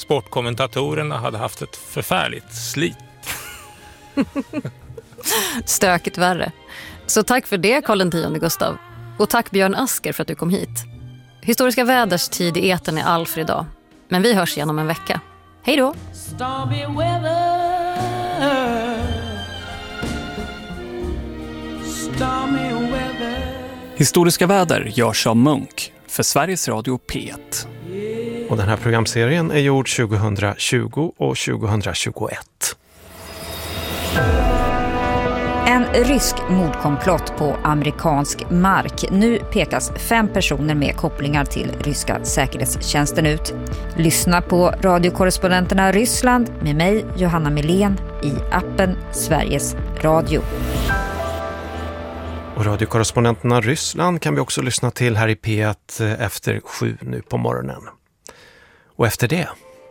sportkommentatorerna hade haft ett förfärligt slit. Stökigt värre. Så tack för det, Karl X Gustav. Och tack Björn Asker för att du kom hit. Historiska väders tid i etern är all för idag. Men vi hörs igen om en vecka. Hej då! Historiska väder görs av Munk för Sveriges Radio P1. Och den här programserien är gjord 2020 och 2021. En rysk mordkomplott på amerikansk mark. Nu pekas 5 personer med kopplingar till ryska säkerhetstjänsten ut. Lyssna på radiokorrespondenterna Ryssland med mig, Johanna Milén, i appen Sveriges Radio. Och radiokorrespondenterna Ryssland kan vi också lyssna till här i P1 efter 7 nu på morgonen. Och efter det...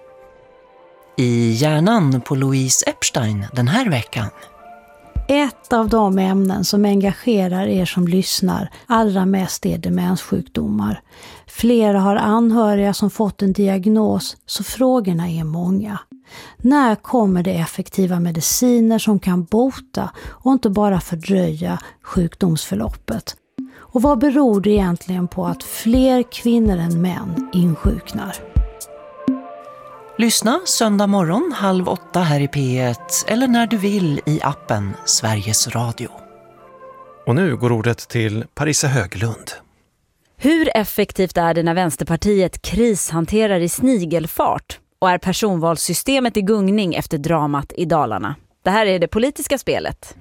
I hjärnan på Louise Epstein den här veckan. Ett av de ämnen som engagerar er som lyssnar allra mest är demenssjukdomar. Flera har anhöriga som fått en diagnos, så frågorna är många. När kommer det effektiva mediciner som kan bota och inte bara fördröja sjukdomsförloppet? Och vad beror det egentligen på att fler kvinnor än män insjuknar? Lyssna söndag morgon 7:30 här i P1 eller när du vill i appen Sveriges Radio. Och nu går ordet till Parisa Höglund. Hur effektivt är det när Vänsterpartiet krishanterar i snigelfart? Och är personvalssystemet i gungning efter dramat i Dalarna? Det här är det politiska spelet.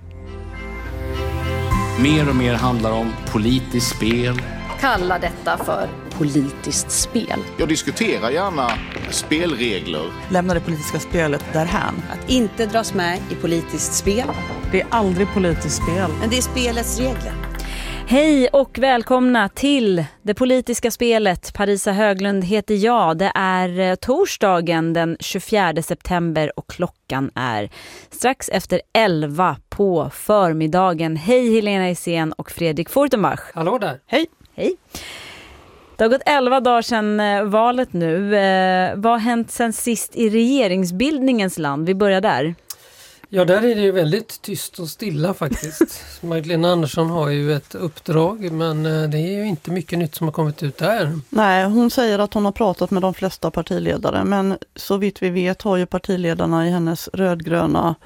Mer och mer handlar om politiskt spel. Kalla detta för politiskt spel. Jag diskuterar gärna spelregler. Lämna det politiska spelet därhän. Att inte dras med i politiskt spel. Det är aldrig politiskt spel. Men det är spelets regler. Hej och välkomna till det politiska spelet. Parisa Höglund heter jag. Det är torsdagen den 24 september och klockan är strax efter 11 på förmiddagen. Hej Helena Isén och Fredrik Fortenbach. Hallå där. Hej. Hej. Det har gått 11 dagar sedan valet nu. Vad har hänt sen sist i regeringsbildningens land? Vi börjar där. Ja, där är det ju väldigt tyst och stilla faktiskt. Magdalena Andersson har ju ett uppdrag, men det är ju inte mycket nytt som har kommit ut där. Nej, hon säger att hon har pratat med de flesta partiledare, men så vitt vi vet har ju partiledarna i hennes rödgröna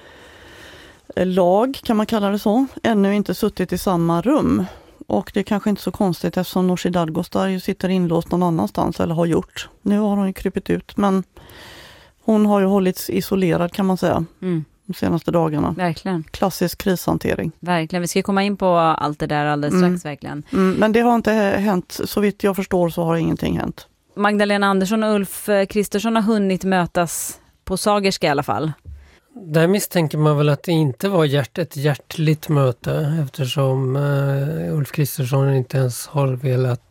lag, kan man kalla det så, ännu inte suttit i samma rum. Och det är kanske inte så konstigt eftersom Nooshi Dadgostar ju sitter inlåst någon annanstans eller har gjort. Nu har hon ju krypit ut, men hon har ju hållits isolerad kan man säga. De senaste dagarna. Verkligen. Klassisk krishantering. Verkligen. Vi ska komma in på allt det där alldeles strax, verkligen. Men det har inte hänt. Så vitt jag förstår så har ingenting hänt. Magdalena Andersson och Ulf Kristersson har hunnit mötas på Sagerska i alla fall. Där misstänker man väl att det inte var ett hjärtligt möte eftersom Ulf Kristersson inte ens har velat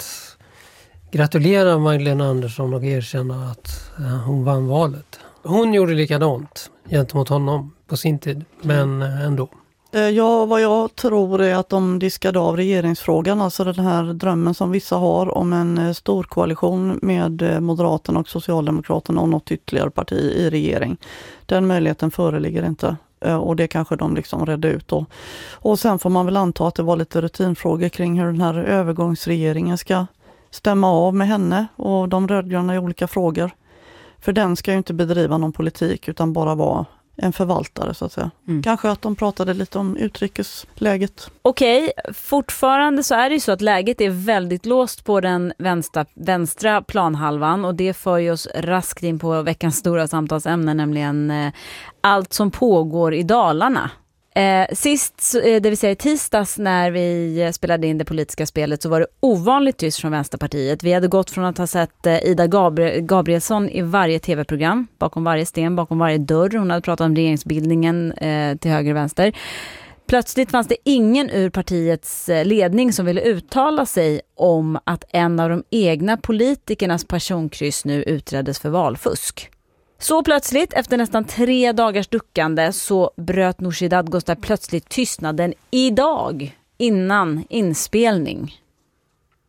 gratulera Magdalena Andersson och erkänna att hon vann valet. Hon gjorde likadant gentemot honom på sin tid, men ändå. Ja, vad jag tror är att de diskade av regeringsfrågan, alltså den här drömmen som vissa har om en stor koalition med Moderaterna och Socialdemokraterna och något ytterligare parti i regering. Den möjligheten föreligger inte och det kanske de liksom redde ut då. Och sen får man väl anta att det var lite rutinfrågor kring hur den här övergångsregeringen ska stämma av med henne och de rödgröna i olika frågor. För den ska ju inte bedriva någon politik utan bara vara en förvaltare så att säga. Kanske att de pratade lite om utrikesläget. Okej, fortfarande så är det ju så att läget är väldigt låst på den vänstra planhalvan och det för ju oss raskt in på veckans stora samtalsämne, nämligen allt som pågår i Dalarna. Sist, det vill säga i tisdags när vi spelade in det politiska spelet, så var det ovanligt tyst från Vänsterpartiet. Vi hade gått från att ha sett Ida Gabrielsson i varje tv-program, bakom varje sten, bakom varje dörr. Hon hade pratat om regeringsbildningen till höger och vänster. Plötsligt fanns det ingen ur partiets ledning som ville uttala sig om att en av de egna politikernas personkryss nu utreddes för valfusk. Så plötsligt, efter nästan 3 dagars duckande, så bröt Nooshi Dadgostar plötsligt tystnaden idag, innan inspelning.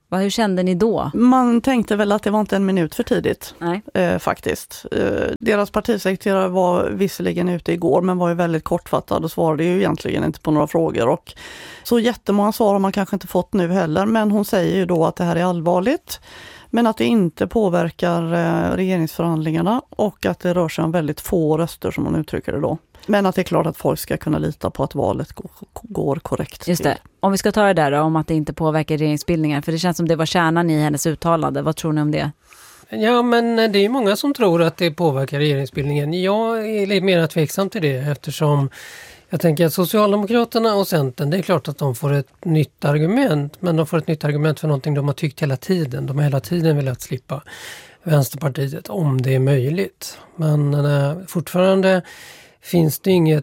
Hur kände ni då? Man tänkte väl att det var inte en minut för tidigt. Nej. Faktiskt. Deras partisekreterare var visserligen ute igår men var ju väldigt kortfattad och svarade ju egentligen inte på några frågor. Och så jättemånga svar har man kanske inte fått nu heller, men hon säger ju då att det här är allvarligt. Men att det inte påverkar regeringsförhandlingarna och att det rör sig om väldigt få röster som hon uttrycker det då. Men att det är klart att folk ska kunna lita på att valet går korrekt. Just det. Om vi ska ta det där då, om att det inte påverkar regeringsbildningen, för det känns som det var kärnan i hennes uttalande. Vad tror ni om det? Ja, men det är många som tror att det påverkar regeringsbildningen. Jag är lite mer tveksam till det eftersom jag tänker att Socialdemokraterna och Centern, det är klart att de får ett nytt argument, men de får ett nytt argument för någonting de har tyckt hela tiden. De har hela tiden velat slippa Vänsterpartiet om det är möjligt. Men fortfarande syns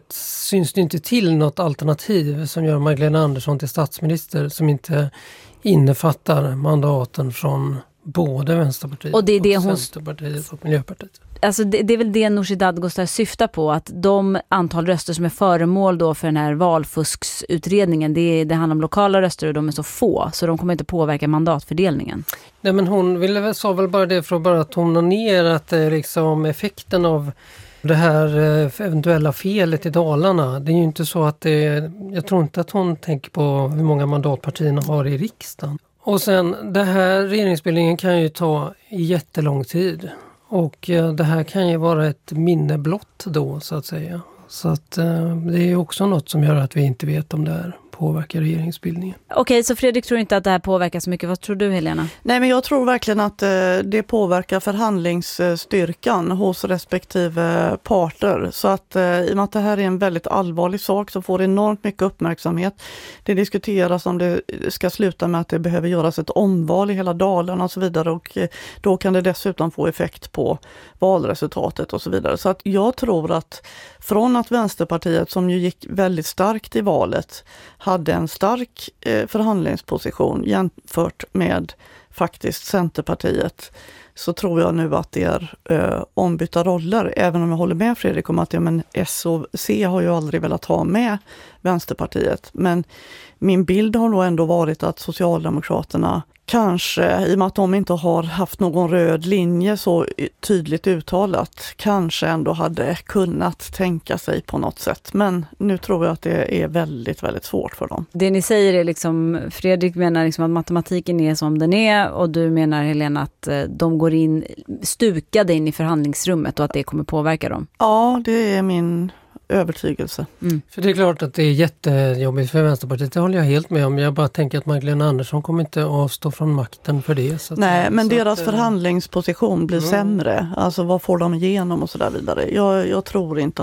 det inte till något alternativ som gör Magdalena Andersson till statsminister som inte innefattar mandaten från både Vänsterpartiet och Centerpartiet och Miljöpartiet. Alltså det är väl det Nooshi Dadgostar syftar på, att de antal röster som är föremål då för den här valfusksutredningen, det handlar om lokala röster och de är så få så de kommer inte påverka mandatfördelningen. Nej, men hon sa väl bara det för att bara tona ner att liksom effekten av det här eventuella felet i Dalarna, det är ju inte så att jag tror inte att hon tänker på hur många mandatpartierna har i riksdagen. Och sen, det här regeringsbildningen kan ju ta jättelång tid. Och det här kan ju vara ett minneblott då, så att säga. Så att det är också något som gör att vi inte vet om det här påverkar regeringsbildningen. Okej, så Fredrik tror inte att det här påverkar så mycket. Vad tror du, Helena? Nej, men jag tror verkligen att det påverkar förhandlingsstyrkan hos respektive parter. Så att i och med att det här är en väldigt allvarlig sak så får det enormt mycket uppmärksamhet. Det diskuteras om det ska sluta med att det behöver göras ett omval i hela Dalarna och så vidare. Och då kan det dessutom få effekt på valresultatet och så vidare. Så att jag tror att från att Vänsterpartiet, som ju gick väldigt starkt i valet, hade en stark förhandlingsposition jämfört med faktiskt Centerpartiet, så tror jag nu att det är ombytta roller. Även om jag håller med Fredrik om att S och C har ju aldrig velat ha med Vänsterpartiet. Men min bild har nog ändå varit att Socialdemokraterna kanske, i och med att de inte har haft någon röd linje så tydligt uttalat, kanske ändå hade kunnat tänka sig på något sätt. Men nu tror jag att det är väldigt, väldigt svårt för dem. Det ni säger är liksom, Fredrik menar liksom att matematiken är som den är och du menar, Helena, att de går in stukade in i förhandlingsrummet och att det kommer påverka dem. Ja, det är min övertygelse. För det är klart att det är jättejobbigt för Vänsterpartiet, det håller jag helt med om. Jag bara tänker att Magdalena Andersson kommer inte avstå från makten för det. Så nej, men deras förhandlingsposition blir sämre. Alltså vad får de igenom och så där vidare. Jag tror inte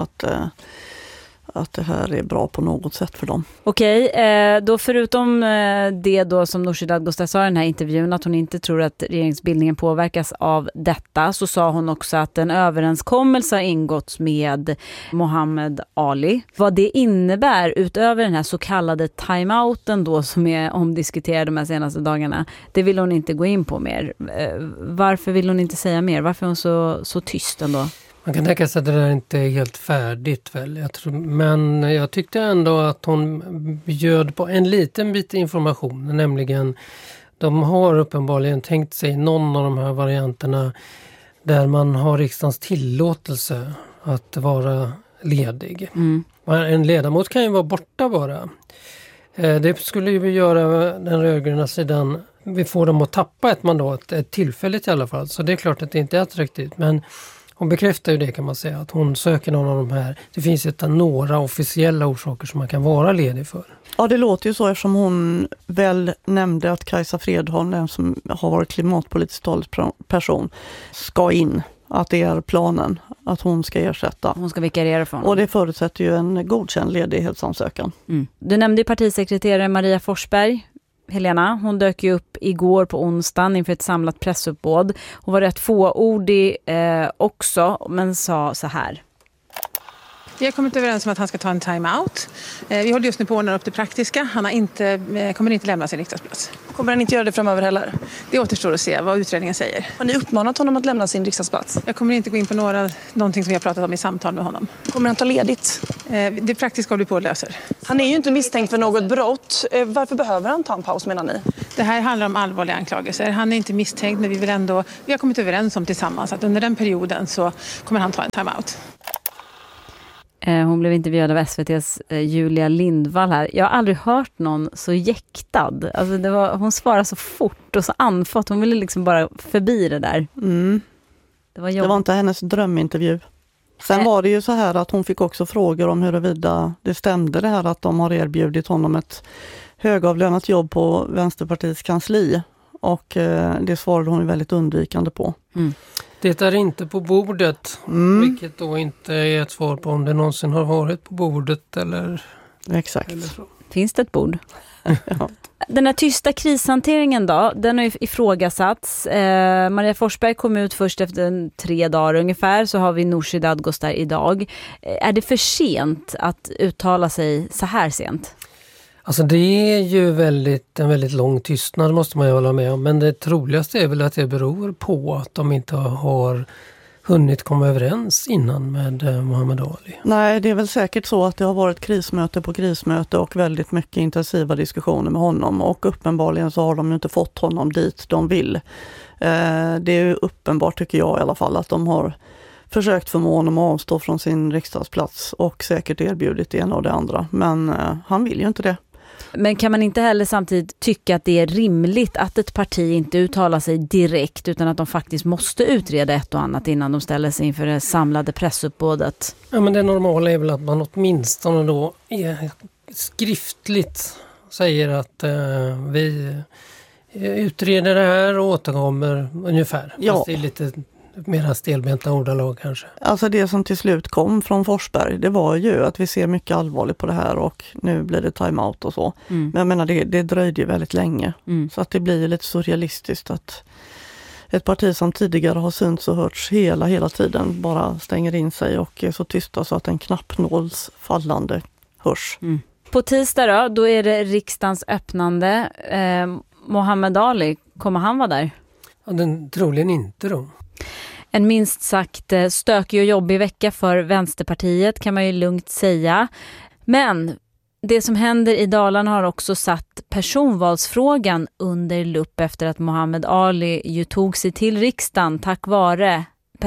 att det här är bra på något sätt för dem. Okej, då förutom det då som Nooshi Dadgostar sa i den här intervjun, att hon inte tror att regeringsbildningen påverkas av detta, så sa hon också att en överenskommelse har ingåtts med Mohammed Ali. Vad det innebär utöver den här så kallade timeouten då som är omdiskuterad de här senaste dagarna, det vill hon inte gå in på mer. Varför vill hon inte säga mer? Varför är hon så tyst ändå? Man kan tänka sig att det där inte är helt färdigt väl. Men jag tyckte ändå att hon bjöd på en liten bit information. Nämligen, de har uppenbarligen tänkt sig någon av de här varianterna där man har riksdagens tillåtelse att vara ledig. En ledamot kan ju vara borta bara. Det skulle ju göra den rödgröna sidan, vi får dem att tappa ett mandat, ett tillfälligt i alla fall. Så det är klart att det inte är attraktivt, men hon bekräftar ju det, kan man säga, att hon söker någon av de här. Det finns några officiella orsaker som man kan vara ledig för. Ja, det låter ju så eftersom hon väl nämnde att Kajsa Fredholm, den som har varit klimatpolitisk talesperson, ska in. Att det är planen, att hon ska ersätta. Hon ska vikariera för honom. Och det förutsätter ju en godkänd ledighetsansökan. Du nämnde partisekreterare Maria Forsberg. Helena, hon dök ju upp igår på onsdagen inför ett samlat pressuppbåd. Hon var rätt fåordig också, men sa så här. Vi har kommit överens om att han ska ta en time-out. Vi håller just nu på att ordna upp det praktiska. Han kommer inte lämna sin riksdagsplats. Kommer han inte göra det framöver heller? Det återstår att se vad utredningen säger. Har ni uppmanat honom att lämna sin riksdagsplats? Jag kommer inte gå in på någonting som vi har pratat om i samtal med honom. Kommer han ta ledigt? Det praktiska håller vi på att lösa. Han är ju inte misstänkt för något brott. Varför behöver han ta en paus, menar ni? Det här handlar om allvarliga anklagelser. Han är inte misstänkt, men vi har kommit överens om tillsammans att under den perioden så kommer han ta en time-out. Hon blev intervjuad av SVT:s Julia Lindvall här. Jag har aldrig hört någon så jäktad. Alltså hon svarade så fort och så andfått. Hon ville liksom bara förbi det där. Mm. Det var inte hennes drömintervju. Sen var det ju så här att hon fick också frågor om huruvida det stämde det här att de har erbjudit honom ett högavlönat jobb på Vänsterpartiets kansli. Och det svarade hon väldigt undvikande på. Mm. Det är inte på bordet, vilket då inte är ett svar på om det någonsin har varit på bordet eller... Exakt. Eller så. Finns det ett bord? Ja. Den här tysta krishanteringen då, den har ju ifrågasatts. Maria Forsberg kom ut först efter 3 dagar ungefär, så har vi Nooshi Dadgostar idag. Är det för sent att uttala sig så här sent? Alltså det är ju en väldigt lång tystnad, måste man ju hålla med om. Men det troligaste är väl att det beror på att de inte har hunnit komma överens innan med Muhammad Ali. Nej, det är väl säkert så att det har varit krismöte på krismöte och väldigt mycket intensiva diskussioner med honom. Och uppenbarligen så har de ju inte fått honom dit de vill. Det är ju uppenbart, tycker jag i alla fall, att de har försökt förmå honom att avstå från sin riksdagsplats och säkert erbjudit det ena och det andra. Men han vill ju inte det. Men kan man inte heller samtidigt tycka att det är rimligt att ett parti inte uttalar sig direkt utan att de faktiskt måste utreda ett och annat innan de ställer sig inför det samlade pressuppbådet? Ja, men det normala är väl att man åtminstone då skriftligt säger att vi utreder det här och återkommer ungefär. Ja. Fast det är lite mera stelbenta ordalag kanske. Alltså det som till slut kom från Forsberg, det var ju att vi ser mycket allvarligt på det här och nu blir det time-out och så. Mm. Men jag menar, det dröjde ju väldigt länge. Mm. Så att det blir ju lite surrealistiskt att ett parti som tidigare har synts och hörts hela tiden bara stänger in sig och är så tysta så att en knappnåls fallande hörs. Mm. På tisdag då är det riksdagens öppnande. Muhammad Ali, kommer han vara där? Ja, troligen inte då. En minst sagt stökig och jobbig vecka för Vänsterpartiet kan man ju lugnt säga. Men det som händer i Dalarna har också satt personvalsfrågan under lupp efter att Muhammad Ali ju tog sig till riksdagen tack vare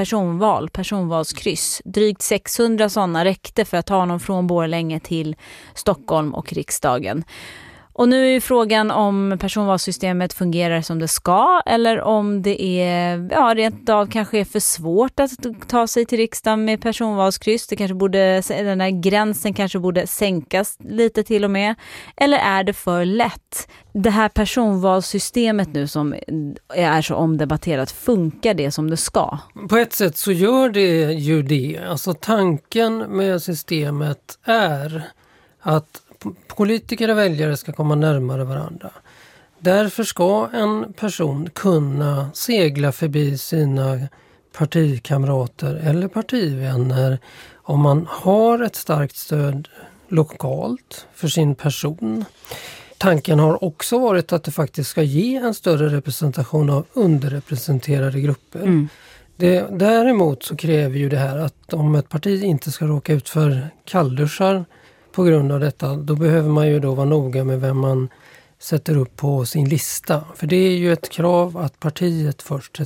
personvalskryss. Drygt 600 sådana räckte för att ta honom från Borlänge till Stockholm och riksdagen. Och nu är ju frågan om personvalssystemet fungerar som det ska eller om det är, rent av kanske är för svårt att ta sig till riksdagen med personvalskryss. Den här gränsen kanske borde sänkas lite till och med. Eller är det för lätt? Det här personvalssystemet nu som är så omdebatterat, funkar det som det ska? På ett sätt så gör det ju det. Alltså tanken med systemet är att politiker och väljare ska komma närmare varandra. Därför ska en person kunna segla förbi sina partikamrater eller partivänner om man har ett starkt stöd lokalt för sin person. Tanken har också varit att det faktiskt ska ge en större representation av underrepresenterade grupper. Mm. Däremot så kräver ju det här att om ett parti inte ska råka ut för kallduschar på grund av detta, då behöver man ju då vara noga med vem man sätter upp på sin lista. För det är ju ett krav att partiet först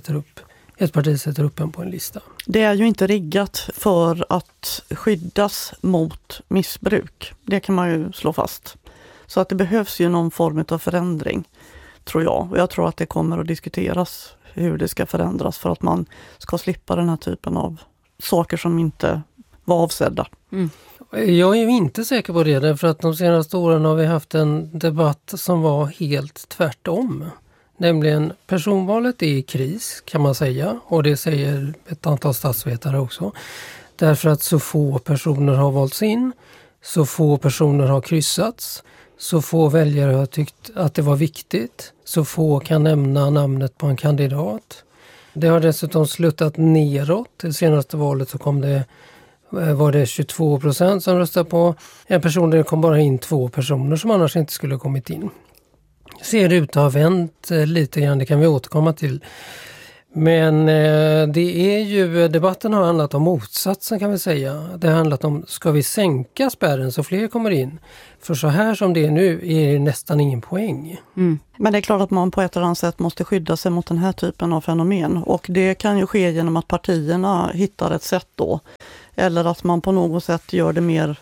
sätter upp en på en lista. Det är ju inte riggat för att skyddas mot missbruk. Det kan man ju slå fast. Så att det behövs ju någon form av förändring, tror jag. Och jag tror att det kommer att diskuteras hur det ska förändras för att man ska slippa den här typen av saker som inte var avsedda. Mm. Jag är ju inte säker på det, därför att de senaste åren har vi haft en debatt som var helt tvärtom. Nämligen personvalet är i kris, kan man säga, och det säger ett antal statsvetare också. Därför att så få personer har valts in, så få personer har kryssats, så få väljare har tyckt att det var viktigt, så få kan nämna namnet på en kandidat. Det har dessutom sluttat neråt. Det senaste valet så kom det var det 22% som röstade på en person där det kom bara in 2 personer som annars inte skulle ha kommit in. Ser det ut att ha vänt lite grann, det kan vi återkomma till. Men det är ju, debatten har handlat om motsatsen kan vi säga. Det har handlat om, ska vi sänka spärren så fler kommer in? För så här som det är nu är det nästan ingen poäng. Mm. Men det är klart att man på ett eller annat sätt måste skydda sig mot den här typen av fenomen. Och det kan ju ske genom att partierna hittar ett sätt då. Eller att man på något sätt gör det mer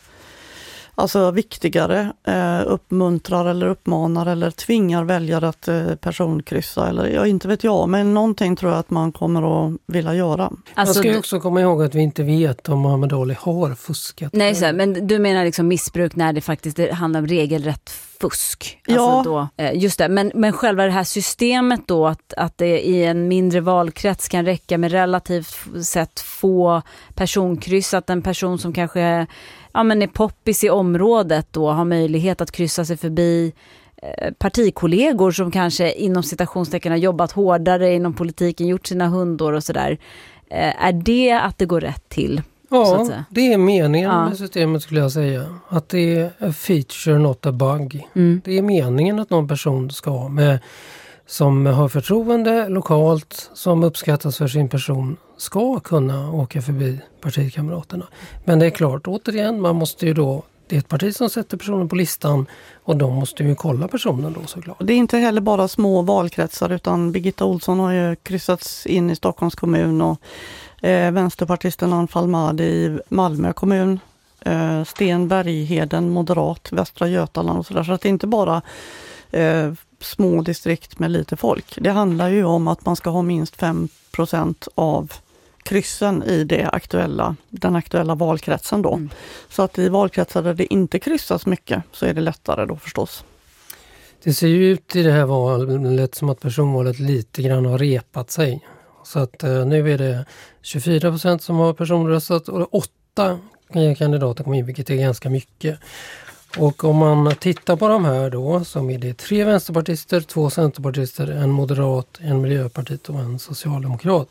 viktigare, uppmuntrar eller uppmanar eller tvingar väljare att personkryssa eller inte vet jag, men någonting tror jag att man kommer att vilja göra. Man ska ju också komma ihåg att vi inte vet om Muhammad Ali har fuskat. Nej, men du menar liksom missbruk när det faktiskt handlar om regelrätt fusk. Ja. Just det, men själva det här systemet då att det i en mindre valkrets kan räcka med relativt sett få personkryss, att en person som kanske är poppis i området då har möjlighet att kryssa sig förbi partikollegor som kanske inom citationstecken har jobbat hårdare inom politiken, gjort sina hundår och sådär. Är det att det går rätt till? Ja, det är meningen med systemet skulle jag säga. Att det är a feature, not a bug. Mm. Det är meningen att någon person ska som har förtroende lokalt, som uppskattas för sin person, ska kunna åka förbi partikamraterna. Men det är klart, återigen, man måste ju då, det är ett parti som sätter personen på listan och de måste ju kolla personen då såklart. Det är inte heller bara små valkretsar utan Birgitta Olsson har ju kryssats in i Stockholms kommun och vänsterpartisten Anfal Madi i Malmö kommun, Sten Bergheden, moderat, Västra Götaland och sådär. Så att det är inte bara små distrikt med lite folk. Det handlar ju om att man ska ha minst 5% av kryssen i den aktuella valkretsen då. Mm. Så att i valkretsar där det inte kryssas mycket så är det lättare då förstås. Det ser ju ut i det här valet som att personvalet lite grann har repat sig. Så att nu är det 24% som har personröstat och 8 kandidater kom in, vilket är ganska mycket. Och om man tittar på de här då, så är det 3 vänsterpartister, 2 centerpartister, en moderat, en miljöpartist och en socialdemokrat.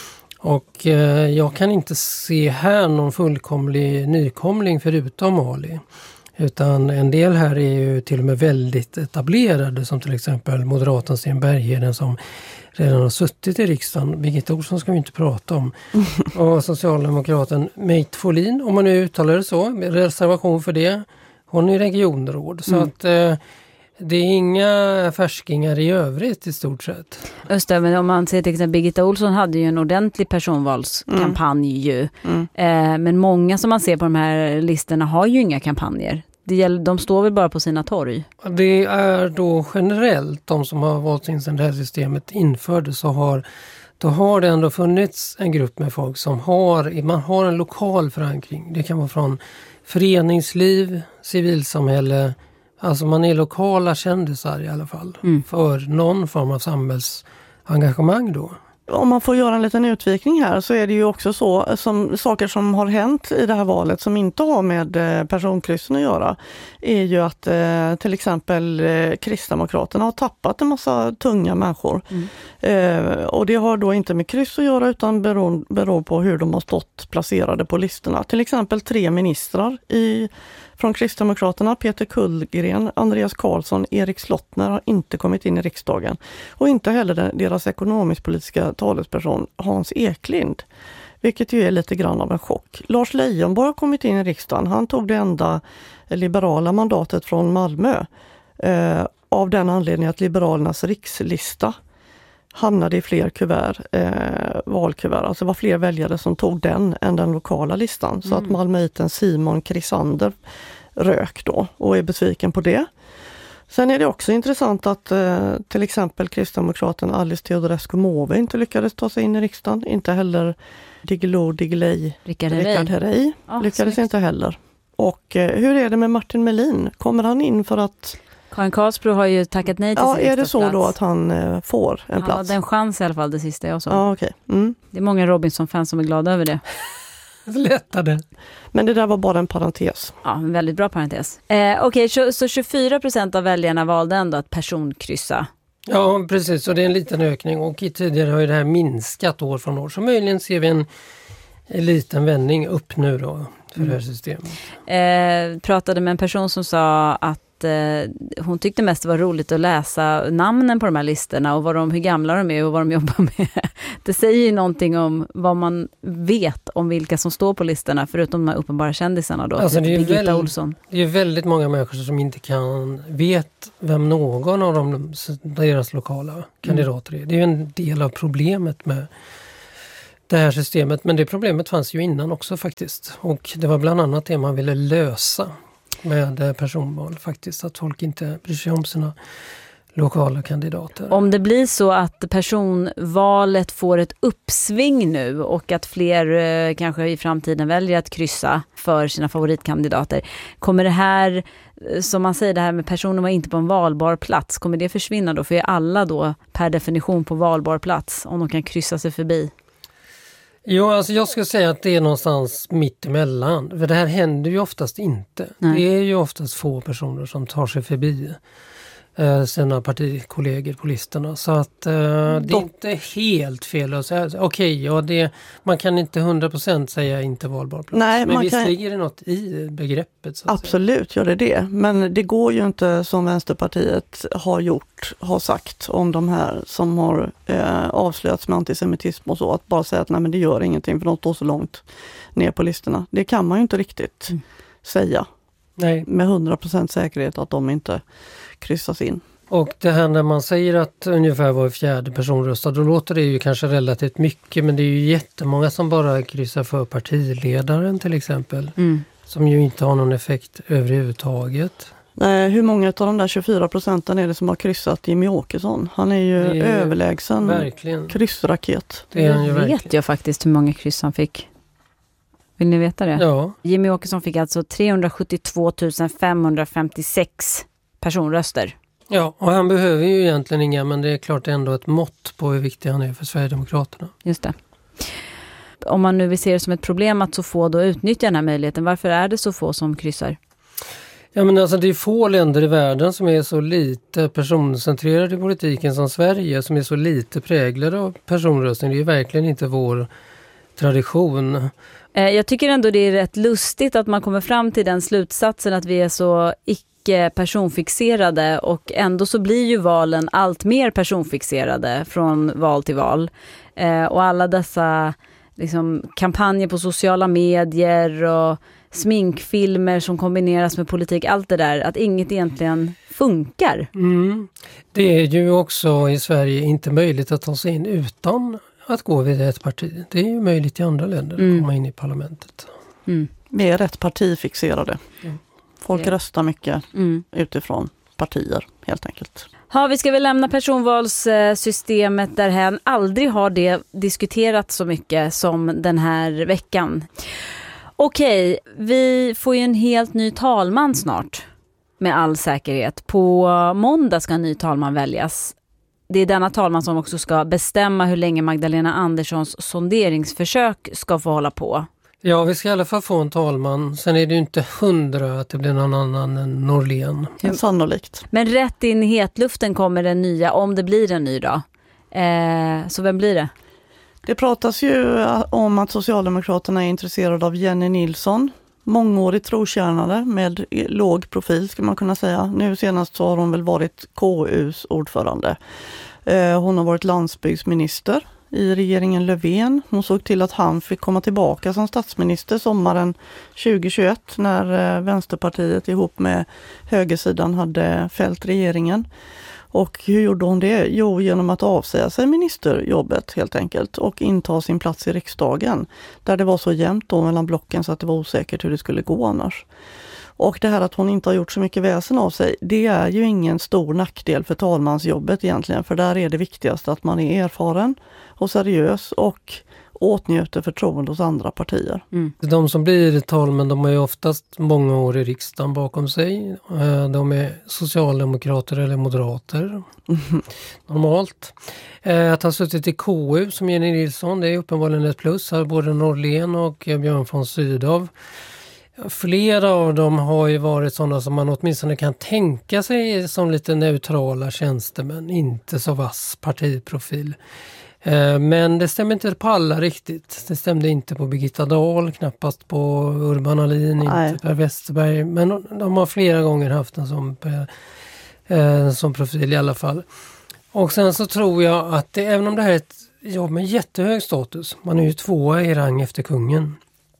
Och jag kan inte se här någon fullkomlig nykomling förutom Ali. Utan en del här är ju till och med väldigt etablerade, som till exempel moderaten Sten Bergheden som redan har suttit i riksdagen. Birgitta Olsson ska vi inte prata om. Och socialdemokraten Meit Folin, om man nu uttalar det så, med reservation för det. Hon är regionråd, så att det är inga färskingar i övrigt i stort sett. Just det, men om man ser till exempel Birgitta Olsson hade ju en ordentlig personvalskampanj ju. Men många som man ser på de här listorna har ju inga kampanjer. De står väl bara på sina torg? Det är då generellt de som har valt in sedan det här systemet infördes då har det ändå funnits en grupp med folk som man har en lokal förankring. Det kan vara från föreningsliv, civilsamhälle, alltså man är lokala kändisar i alla fall för någon form av samhällsengagemang då. Om man får göra en liten utvikning här så är det ju också så som saker som har hänt i det här valet som inte har med personkryssen att göra är ju att till exempel Kristdemokraterna har tappat en massa tunga människor. Och det har då inte med kryss att göra utan beror på hur de har stått placerade på listorna. Till exempel 3 ministrar från Kristdemokraterna, Peter Kullgren, Andreas Karlsson, Erik Slottner har inte kommit in i riksdagen. Och inte heller deras ekonomisk-politiska talesperson Hans Eklind. Vilket ju är lite grann av en chock. Lars Leijonborg har kommit in i riksdagen. Han tog det enda liberala mandatet från Malmö. Av den anledningen att Liberalernas rikslista hamnade i fler valkuvert. Alltså det var fler väljare som tog den än den lokala listan. Så att malmöiten Simon Krisander rök då och är besviken på det. Sen är det också intressant att till exempel kristdemokraten Alice Teodorescu Måwe inte lyckades ta sig in i riksdagen. Inte heller Diggiley Rickard Herrey lyckades inte heller. Och hur är det med Martin Melin? Kommer han in för att... Karin Karlsbro har ju tackat nej till sin är det så då att han får en plats? Han hade en chans i alla fall det sista jag såg. Ja, okej. Det är många Robinson-fans som är glada över det. Lättade. Men det där var bara en parentes. Ja, en väldigt bra parentes. Okej, så 24% av väljarna valde ändå att personkryssa. Ja, precis. Och det är en liten ökning. Och tidigare har ju det här minskat år från år. Så möjligen ser vi en liten vändning upp nu då för det här systemet. Pratade med en person som sa att hon tyckte mest det var roligt att läsa namnen på de här listorna och hur gamla de är och vad de jobbar med. Det säger ju någonting om vad man vet om vilka som står på listorna, förutom de här uppenbara kändisarna då. Alltså det är Birgitta Olsson. Det är väldigt många människor som inte vet vem någon av deras lokala kandidater är. Det är ju en del av problemet med det här systemet, men det problemet fanns ju innan också faktiskt. Och det var bland annat det man ville lösa med personval faktiskt, att folk inte bryr sig om sina lokala kandidater. Om det blir så att personvalet får ett uppsving nu och att fler kanske i framtiden väljer att kryssa för sina favoritkandidater, kommer det här, som man säger, det här med personer var inte på en valbar plats, kommer det försvinna då? För är alla då per definition på valbar plats om de kan kryssa sig förbi? Jo, alltså jag skulle säga att det är någonstans mitt emellan. För det här händer ju oftast inte. Nej. Det är ju oftast få personer som tar sig förbi sina partikollegor på listorna. Så att det är inte helt fel att säga. Okej, man kan inte 100% säga inte valbar plats. Nej, men visst ligger det något i begreppet. Så absolut gör det. Men det går ju inte som Vänsterpartiet har sagt om de här som har avslöjats med antisemitism och så. Att bara säga att nej, men det gör ingenting för de står så långt ner på listorna. Det kan man ju inte riktigt säga. Nej. Med 100% säkerhet att de inte kryssas in. Och det här när man säger att ungefär var fjärde person röstar, då låter det ju kanske relativt mycket, men det är ju jättemånga som bara kryssar för partiledaren till exempel. Som ju inte har någon effekt överhuvudtaget. Hur många av de där 24% är det som har kryssat Jimmy Åkesson? Han är ju överlägsen verkligen kryssraket. Det är han ju verkligen. Vet jag faktiskt hur många kryss han fick. Vill ni veta det? Ja. Jimmy Åkesson fick alltså 372 556 personröster. Ja, och han behöver ju egentligen inga, men det är klart ändå ett mått på hur viktig han är för Sverigedemokraterna. Just det. Om man nu vill se det som ett problem att så få då utnyttjar den här möjligheten, varför är det så få som kryssar? Ja, men alltså det är få länder i världen som är så lite personcentrerade i politiken som Sverige, som är så lite präglade av personröstning. Det är verkligen inte vår tradition. Jag tycker ändå det är rätt lustigt att man kommer fram till den slutsatsen att vi är så icke-personfixerade, och ändå så blir ju valen allt mer personfixerade från val till val. Och alla dessa liksom, kampanjer på sociala medier och sminkfilmer som kombineras med politik, allt det där, att inget egentligen funkar. Det är ju också i Sverige inte möjligt att ta sig in utan att gå vid ett parti. Det är ju möjligt i andra länder att komma in i parlamentet. Vi är rätt partifixerade. Folk röstar mycket utifrån partier, helt enkelt. Ja, vi ska väl lämna personvalssystemet därhän. Aldrig har det diskuterats så mycket som den här veckan. Okej, vi får ju en helt ny talman snart, med all säkerhet. På måndag ska en ny talman väljas. Det är denna talman som också ska bestämma hur länge Magdalena Anderssons sonderingsförsök ska få hålla på. Ja, vi ska i alla fall få en talman. Sen är det ju inte 100 att det blir någon annan än Norlén. Sannolikt. Men rätt in i hetluften kommer den nya, om det blir en ny då. Så vem blir det? Det pratas ju om att Socialdemokraterna är intresserade av Jenny Nilsson. Mångårig trotjänare med låg profil ska man kunna säga. Nu senast så har hon väl varit KUs ordförande. Hon har varit landsbygdsminister i regeringen Löfven. Hon såg till att han fick komma tillbaka som statsminister sommaren 2021 när Vänsterpartiet ihop med högersidan hade fällt regeringen. Och hur gjorde hon det? Jo, genom att avsäga sig ministerjobbet helt enkelt och inta sin plats i riksdagen. Där det var så jämnt då mellan blocken så att det var osäkert hur det skulle gå annars. Och det här att hon inte har gjort så mycket väsen av sig, det är ju ingen stor nackdel för talmansjobbet egentligen. För där är det viktigaste att man är erfaren och seriös och åtnjuter förtroende hos andra partier. De som blir talmän, de har ju oftast många år i riksdagen bakom sig. De är socialdemokrater eller moderater. Normalt. Att ha suttit i KU som Jenny Nilsson, det är uppenbarligen ett plus. Här både Norlén och Björn von Sydow. Flera av dem har ju varit sådana som man åtminstone kan tänka sig som lite neutrala tjänstemän, inte så vass partiprofil. Men det stämmer inte på alla riktigt. Det stämde inte på Birgitta Dahl, knappast på Urban Ahlin, inte Per Westerberg. Men de har flera gånger haft en som profil i alla fall. Och sen så tror jag att även om det här är ett jobb med jättehög status, man är ju 2 i rang efter kungen,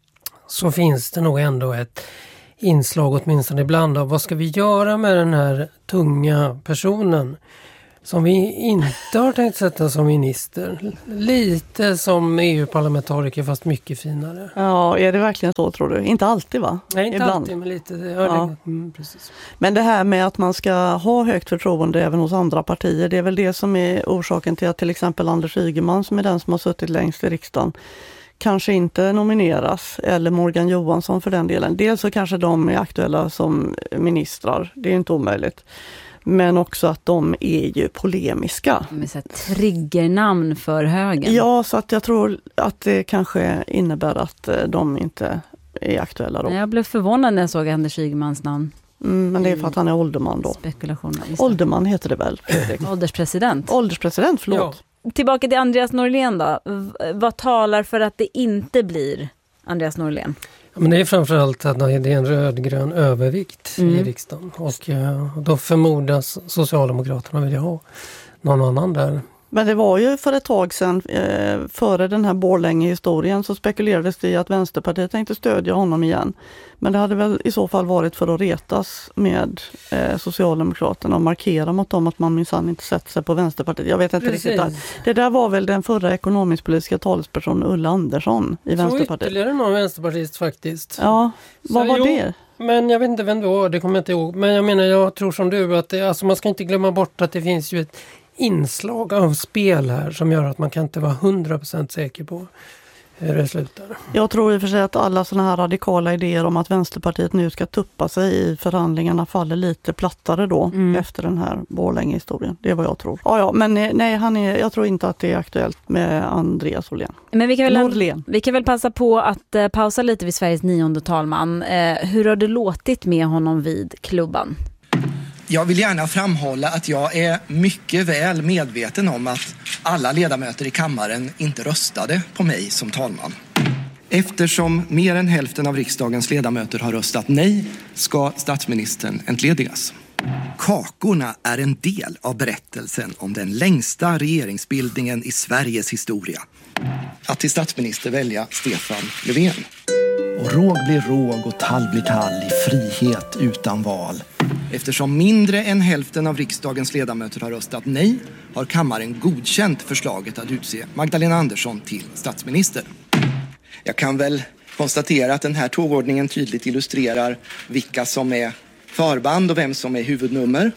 så finns det nog ändå ett inslag åtminstone ibland av vad ska vi göra med den här tunga personen som vi inte har tänkt sätta som minister. Lite som EU-parlamentariker fast mycket finare. Ja, är det verkligen så tror du? Inte alltid va? Nej, inte ibland. Alltid, men lite. Precis. Men det här med att man ska ha högt förtroende även hos andra partier, det är väl det som är orsaken till att till exempel Anders Ygeman, som är den som har suttit längst i riksdagen, kanske inte nomineras, eller Morgan Johansson för den delen. Dels så kanske de är aktuella som ministrar, det är inte omöjligt. Men också att de är ju polemiska. Med så triggernamn för högen. Ja, så att jag tror att det kanske innebär att de inte är aktuella då. Jag blev förvånad när jag såg Anders Ygemans namn. Men det är för att han är ålderman då. Spekulationer. Ålderman heter det väl? Ålderspresident. Ålderspresident, förlåt. Ja. Tillbaka till Andreas Norlén då. Vad talar för att det inte blir Andreas Norlén? Ja, men det är framförallt att det är en rödgrön övervikt i riksdagen. Och då förmodas Socialdemokraterna vilja ha någon annan där. Men det var ju för ett tag sedan, före den här Borlänge-historien, så spekulerades det i att Vänsterpartiet tänkte stödja honom igen. Men det hade väl i så fall varit för att retas med Socialdemokraterna och markera mot dem att man minsann inte sätter sig på Vänsterpartiet. Jag vet inte riktigt. Det där var väl den förra ekonomisk-politiska talespersonen Ulla Andersson i Vänsterpartiet. Så ytterligare någon vänsterpartist faktiskt. Ja, vad var det? Men jag vet inte vem det var, det kommer jag inte ihåg. Men jag menar, jag tror som du att alltså man ska inte glömma bort att det finns ju ett inslag av spel här som gör att man kan inte vara 100% säker på hur det slutar. Jag tror i och för sig att alla sådana här radikala idéer om att Vänsterpartiet nu ska tuppa sig i förhandlingarna faller lite plattare då efter den här Borlänge-historien. Det är vad jag tror. Ja, men nej, jag tror inte att det är aktuellt med Andreas Norlén. Men vi kan väl passa på att pausa lite vid Sveriges 9:e talman. Hur har det låtit med honom vid klubban? Jag vill gärna framhålla att jag är mycket väl medveten om att alla ledamöter i kammaren inte röstade på mig som talman. Eftersom mer än hälften av riksdagens ledamöter har röstat nej ska statsministern entledigas. Kakorna är en del av berättelsen om den längsta regeringsbildningen i Sveriges historia. Att till statsminister välja Stefan Löfven. Och råg blir råg och tall blir tall i frihet utan val. Eftersom mindre än hälften av riksdagens ledamöter har röstat nej har kammaren godkänt förslaget att utse Magdalena Andersson till statsminister. Jag kan väl konstatera att den här tågordningen tydligt illustrerar vilka som är förband och vem som är huvudnummer.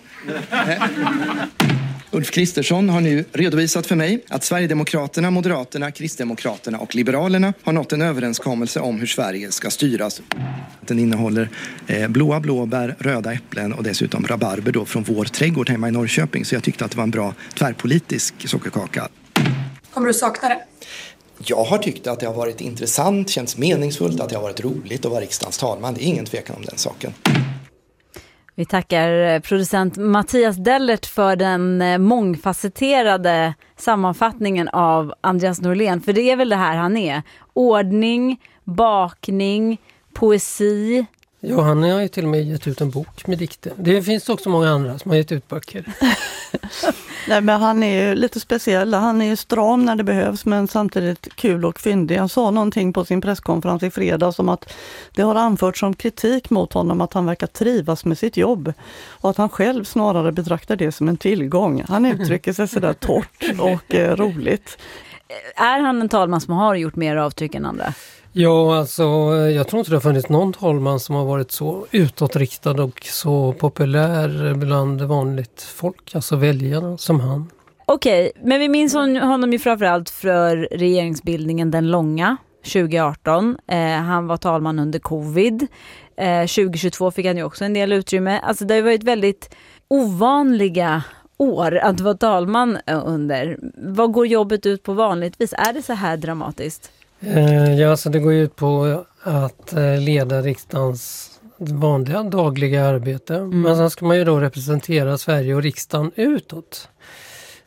Ulf Kristersson har nu redovisat för mig att Sverigedemokraterna, Moderaterna, Kristdemokraterna och Liberalerna har nått en överenskommelse om hur Sverige ska styras. Den innehåller blåa blåbär, röda äpplen och dessutom rabarber då från vår trädgård hemma i Norrköping. Så jag tyckte att det var en bra tvärpolitisk sockerkaka. Kommer du sakna det? Jag har tyckt att det har varit intressant, känns meningsfullt, att det har varit roligt att vara riksdagens talman. Det är ingen tvekan om den saken. Vi tackar producent Mattias Dellert för den mångfacetterade sammanfattningen av Andreas Norlén. För det är väl det här han är. Ordning, bakning, poesi. Ja, han har ju till och med gett ut en bok med dikter. Det finns också många andra som har gett ut böcker. Nej, men han är ju lite speciell. Han är ju stram när det behövs men samtidigt kul och fyndig. Han sa någonting på sin presskonferens i fredags om att det har anförts som kritik mot honom att han verkar trivas med sitt jobb och att han själv snarare betraktar det som en tillgång. Han uttrycker sig sådär torrt och roligt. Är han en talman som har gjort mer avtryck än andra? Ja, alltså jag tror inte det har funnits någon talman som har varit så utåtriktad och så populär bland vanligt folk, alltså väljarna som han. Okej, men vi minns honom ju framförallt för regeringsbildningen den långa 2018. Han var talman under covid. 2022 fick han ju också en del utrymme. Alltså det har varit väldigt ovanliga år att vara talman under. Vad går jobbet ut på vanligtvis? Är det så här dramatiskt? Ja, så det går ut på att leda riksdagens vanliga dagliga arbete. Men sen ska man ju då representera Sverige och riksdagen utåt.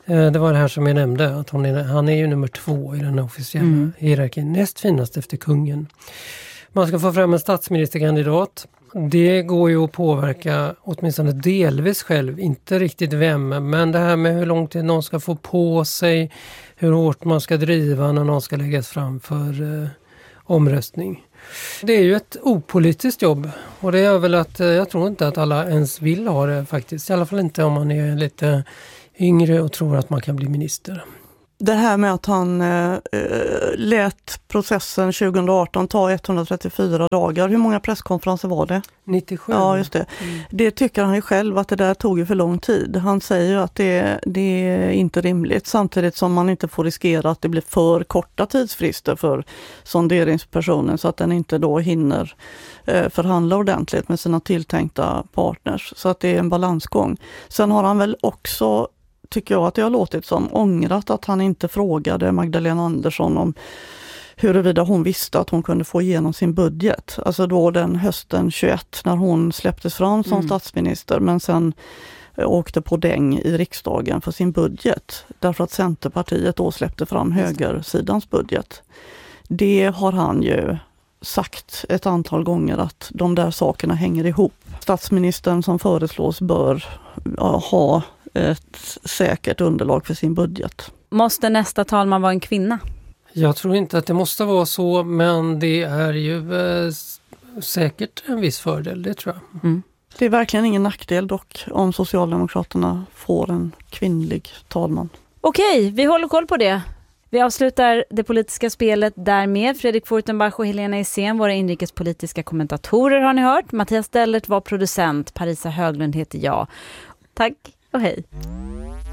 Det var det här som jag nämnde, att han är ju nummer 2 i den officiella hierarkin, näst finast efter kungen. Man ska få fram en statsministerkandidat. Det går ju att påverka åtminstone delvis själv, inte riktigt vem, men det här med hur lång tid någon ska få på sig, hur hårt man ska driva när någon ska läggas fram för omröstning. Det är ju ett opolitiskt jobb och det är väl att jag tror inte att alla ens vill ha det faktiskt, i alla fall inte om man är lite yngre och tror att man kan bli minister. Det här med att han lät processen 2018 ta 134 dagar. Hur många presskonferenser var det? 97. Ja, just det. Det tycker han ju själv att det där tog ju för lång tid. Han säger ju att det är inte rimligt, samtidigt som man inte får riskera att det blir för korta tidsfrister för sonderingspersonen så att den inte då hinner förhandla ordentligt med sina tilltänkta partners. Så att det är en balansgång. Sen har han väl också, tycker jag att det har låtit som, ångrat att han inte frågade Magdalena Andersson om huruvida hon visste att hon kunde få igenom sin budget. Alltså då den hösten 21 när hon släpptes fram som statsminister, men sen åkte på däng i riksdagen för sin budget. Därför att Centerpartiet då släppte fram högersidans budget. Det har han ju sagt ett antal gånger att de där sakerna hänger ihop. Statsministern som föreslås bör ha ett säkert underlag för sin budget. Måste nästa talman vara en kvinna? Jag tror inte att det måste vara så, men det är ju säkert en viss fördel, det tror jag. Det är verkligen ingen nackdel dock om Socialdemokraterna får en kvinnlig talman. Okej, vi håller koll på det. Vi avslutar det politiska spelet därmed. Fredrik Furtenbach och Helena Isén, våra inrikespolitiska kommentatorer har ni hört. Mattias Dellert var producent, Parisa Höglund heter jag. Tack och hej.